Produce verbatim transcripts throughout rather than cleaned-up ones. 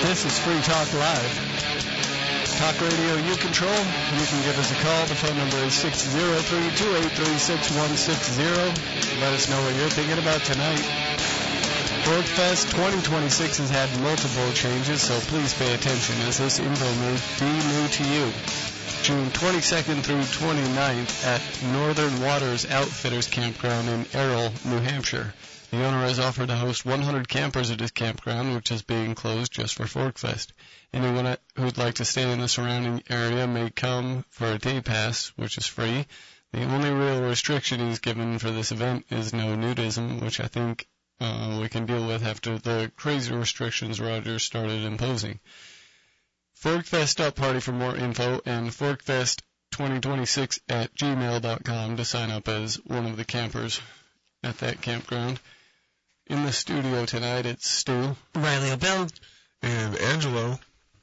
This is Free Talk Live. Talk radio you control. You can give us a call. The phone number is six zero three, two eight three, six one six zero. Let us know what you're thinking about tonight. ForkFest twenty twenty-six has had multiple changes, so please pay attention as this info may be new to you. June twenty-second through twenty-ninth at Northern Waters Outfitters Campground in Errol, New Hampshire. The owner has offered to host one hundred campers at his campground, which is being closed just for ForkFest. Anyone who would like to stay in the surrounding area may come for a day pass, which is free. The only real restriction he's given for this event is no nudism, which I think uh, we can deal with after the crazy restrictions Roger started imposing. ForkFest.party for more info and ForkFest twenty twenty-six at gmail dot com to sign up as one of the campers at that campground. In the studio tonight, it's Stu, Riley O'Bell, and Angelo.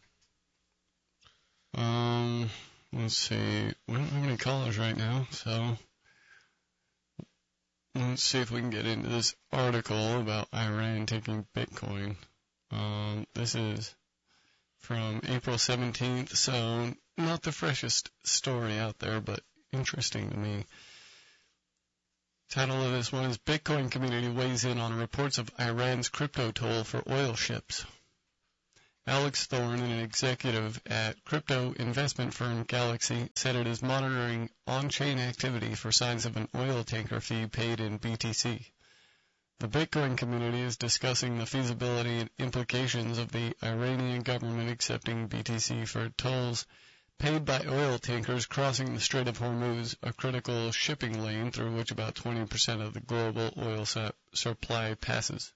Um, let's see. We don't have any callers right now, so let's see if we can get into this article about Iran taking Bitcoin. Um, this is from April seventeenth, so not the freshest story out there, but interesting to me. Title of this one is Bitcoin Community Weighs In on Reports of Iran's Crypto Toll for Oil Ships. Alex Thorne, an executive at crypto investment firm Galaxy, said it is monitoring on-chain activity for signs of an oil tanker fee paid in B T C. The Bitcoin community is discussing the feasibility and implications of the Iranian government accepting B T C for tolls paid by oil tankers crossing the Strait of Hormuz, a critical shipping lane through which about twenty percent of the global oil su- supply passes.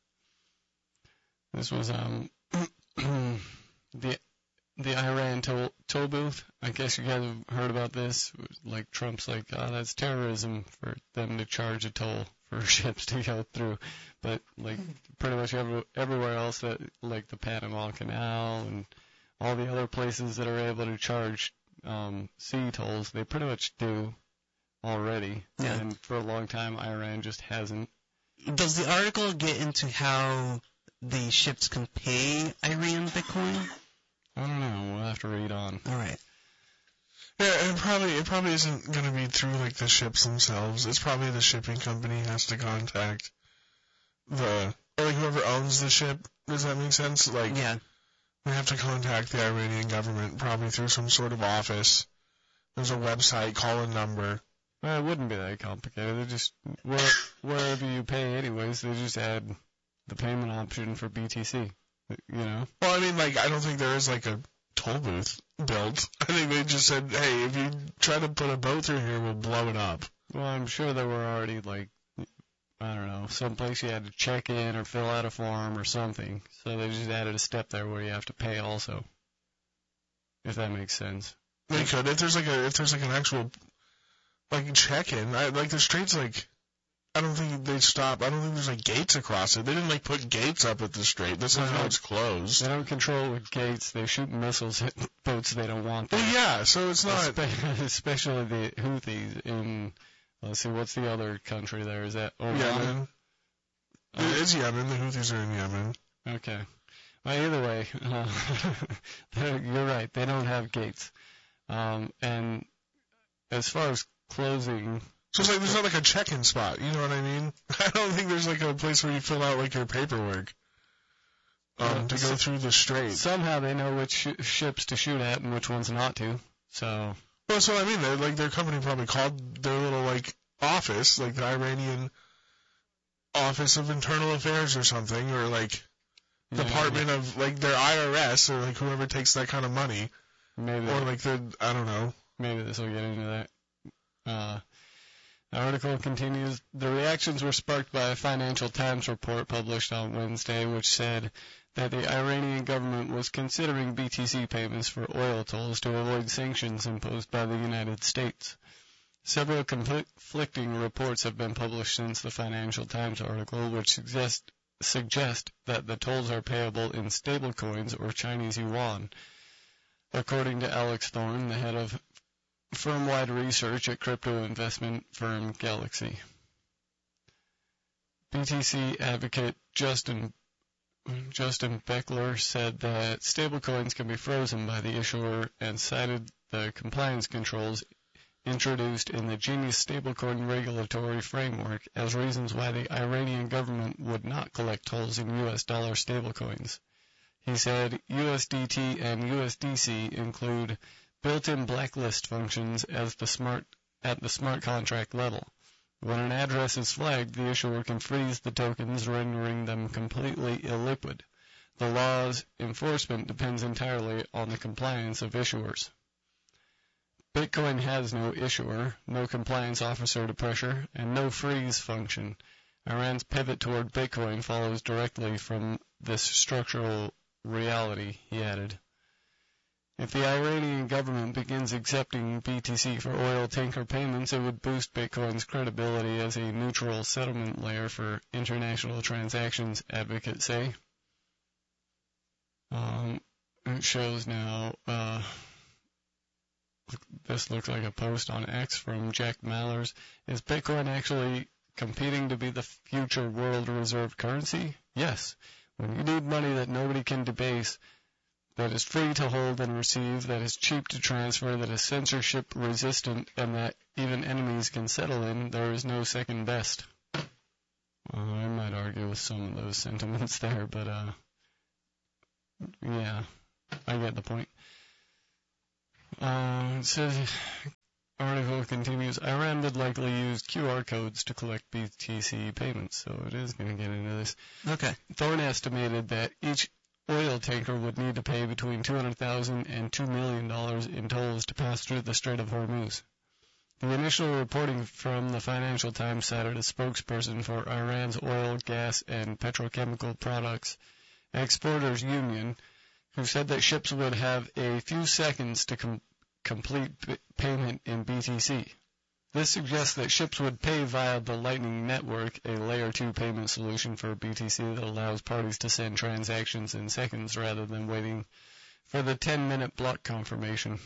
This was um the the Iran toll, toll booth. I guess you guys have heard about this. Like Trump's like, oh, that's terrorism for them to charge a toll for ships to go through. But like pretty much every, everywhere else, that like the Panama Canal and all the other places that are able to charge um, sea tolls, they pretty much do already. Yeah. And for a long time, Iran just hasn't. Does the article get into how the ships can pay Iran Bitcoin? I don't know. We'll have to read on. All right. Yeah, it probably it probably isn't going to be through like the ships themselves. It's probably the shipping company has to contact the or like whoever owns the ship. Does that make sense? Like Yeah. they have to contact the Iranian government probably through some sort of office. There's a website, call a number. Well, it wouldn't be that complicated. They just where, wherever you pay, anyways, they just add the payment option for B T C. You know. Well, I mean, like I don't think there is like a toll booth built. I think they just said, hey, if you try to put a boat through here, we'll blow it up. Well, I'm sure there were already like, I don't know, someplace you had to check in or fill out a form or something. So they just added a step there where you have to pay also. If that makes sense. They could if there's like a if there's like an actual like check-in. I, like the strait's like I don't think they stop. I don't think there's like gates across it. They didn't like put gates up at the strait. This is how it's closed. They don't control with gates. They shoot missiles at boats they don't want. Well, yeah. So it's not. Especially the Houthis in. Let's see, what's the other country there? Is that Oman? Yemen. Uh, It's Yemen. The Houthis are in Yemen. Okay. Well, either way, uh, you're right. They don't have gates. Um, and as far as closing. So it's like there's not like a check-in spot. You know what I mean? I don't think there's like a place where you fill out like your paperwork um, to go through the strait. Somehow they know which sh- ships to shoot at and which ones not to. So. Well, that's what I mean. They're, like their company probably called their little like office, like the Iranian Office of Internal Affairs or something, or like Yeah, Department yeah. of like their I R S or like whoever takes that kind of money, Maybe. or like the I don't know. Maybe this will get into that. Uh, the article continues, the reactions were sparked by a Financial Times report published on Wednesday, which said that the Iranian government was considering B T C payments for oil tolls to avoid sanctions imposed by the United States. Several conflicting reports have been published since the Financial Times article, which suggest, suggest that the tolls are payable in stablecoins or Chinese yuan. According to Alex Thorne, the head of firm-wide research at crypto investment firm Galaxy. B T C advocate Justin Justin Beckler said that stablecoins can be frozen by the issuer and cited the compliance controls introduced in the Genius stablecoin regulatory framework as reasons why the Iranian government would not collect tolls in U S dollar stablecoins. He said U S D T and U S D C include built-in blacklist functions as the smart, at the smart contract level. When an address is flagged, the issuer can freeze the tokens, rendering them completely illiquid. The law's enforcement depends entirely on the compliance of issuers. Bitcoin has no issuer, no compliance officer to pressure, and no freeze function. Iran's pivot toward Bitcoin follows directly from this structural reality, he added. If the Iranian government begins accepting B T C for oil tanker payments, it would boost Bitcoin's credibility as a neutral settlement layer for international transactions, advocates say. Um, it shows now, uh, this looks like a post on X from Jack Mallers. Is Bitcoin actually competing to be the future world reserve currency? Yes. When you need money that nobody can debase, that is free to hold and receive, that is cheap to transfer, that is censorship resistant, and that even enemies can settle in, there is no second best. Well, I might argue with some of those sentiments there, but uh, yeah, I get the point. Uh, it says, article continues, Iran would likely use Q R codes to collect B T C payments, so it is going to get into this. Okay. Thorne estimated that each oil tanker would need to pay between two hundred thousand dollars and two million dollars in tolls to pass through the Strait of Hormuz. The initial reporting from the Financial Times cited a spokesperson for Iran's oil, gas, and petrochemical products exporters union, who said that ships would have a few seconds to com- complete b- payment in B T C. This suggests that ships would pay via the Lightning Network, a Layer two payment solution for B T C that allows parties to send transactions in seconds rather than waiting for the ten-minute block confirmation.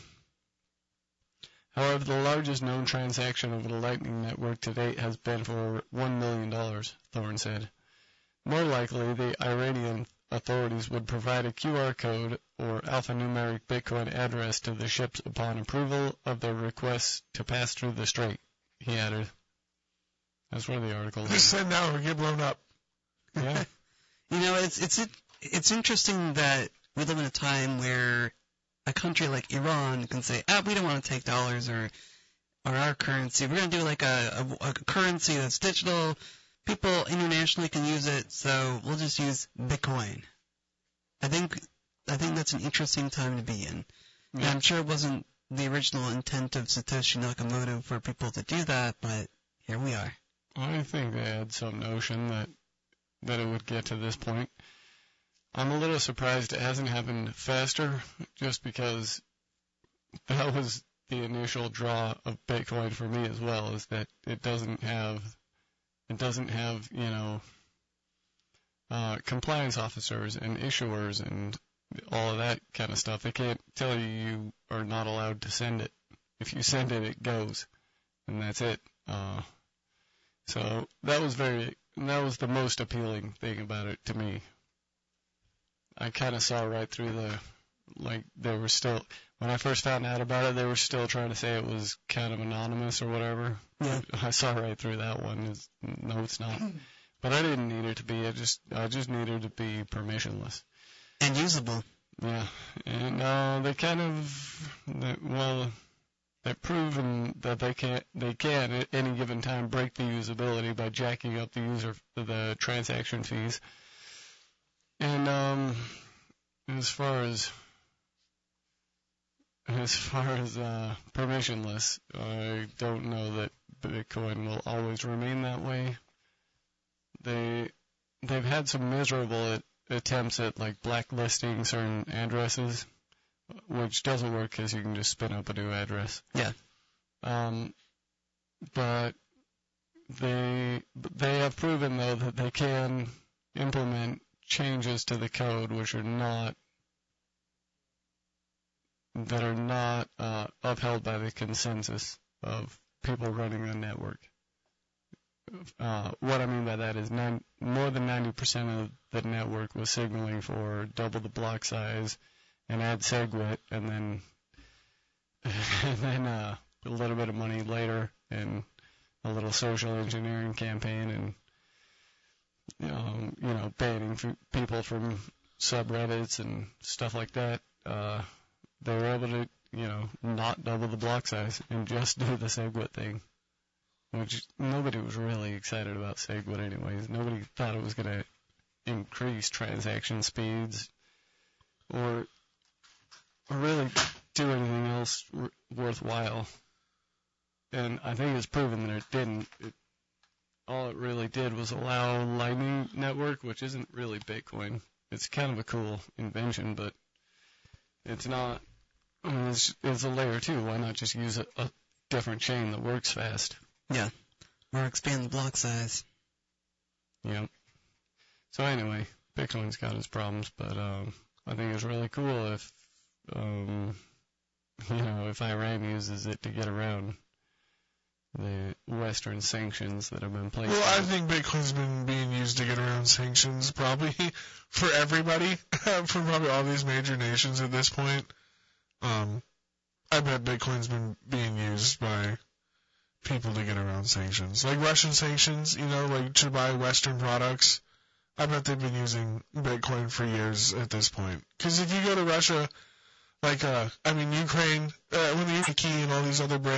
However, the largest known transaction over the Lightning Network to date has been for one million dollars, Thorne said. More likely, the Iranian authorities would provide a Q R code or alphanumeric Bitcoin address to the ships upon approval of their requests to pass through the strait, he added. That's where the article is. Just send out or get blown up. Yeah. You know, it's it's it's interesting that we live in a time where a country like Iran can say, ah, we don't want to take dollars or or our currency. We're going to do like a, a, a currency that's digital. People internationally can use it, so we'll just use Bitcoin. I think I think that's an interesting time to be in. Yeah. And I'm sure it wasn't the original intent of Satoshi Nakamoto for people to do that, but here we are. I think they had some notion that that it would get to this point. I'm a little surprised it hasn't happened faster, just because that was the initial draw of Bitcoin for me as well, is that it doesn't have It doesn't have, you know, uh, compliance officers and issuers and all of that kind of stuff. They can't tell you you are not allowed to send it. If you send it, it goes, and that's it. Uh, so that was very, that was the most appealing thing about it to me. I kind of saw right through the, like, they were still, when I first found out about it, they were still trying to say it was kind of anonymous or whatever. Yeah. I saw right through that one. It's, no, it's not. But I didn't need it to be. I just, I just needed it to be permissionless. And usable. Yeah. And uh, they kind of, they, well, they've proven that they can't, they can at any given time break the usability by jacking up the user, the transaction fees. And um, as far as As far as uh, permissionless, I don't know that Bitcoin will always remain that way. They they've had some miserable at, attempts at like blacklisting certain addresses, which doesn't work because you can just spin up a new address. Yeah. Um, but they they have proven though that they can implement changes to the code which are not that are not uh, upheld by the consensus of people running the network. uh, what I mean by that is nine, more than ninety percent of the network was signaling for double the block size and add SegWit, and then and then uh, a little bit of money later and a little social engineering campaign and um, you know banning f- people from subreddits and stuff like that. Uh, they were able to you know not double the block size and just do the SegWit thing, which nobody was really excited about SegWit anyways. Nobody thought it was going to increase transaction speeds or, or really do anything else r- worthwhile. And I think it's proven that it didn't. It, all it really did was allow Lightning Network, which isn't really Bitcoin. It's kind of a cool invention, but it's not. I mean, it's, it's a layer two. Why not just use a, a different chain that works fast? Yeah. Or expand the block size. Yeah. So anyway, Bitcoin's got its problems, but um, I think it's really cool if, um, you know, if Iran uses it to get around the Western sanctions that have been placed. Well, I think Bitcoin's been being used to get around sanctions probably for everybody, for probably all these major nations at this point. Um, I bet Bitcoin's been being used by people to get around sanctions. Like Russian sanctions, you know, like to buy Western products. I bet they've been using Bitcoin for years at this point. Because if you go to Russia, like, uh, I mean, Ukraine, uh, when the Ukraine and all these other brands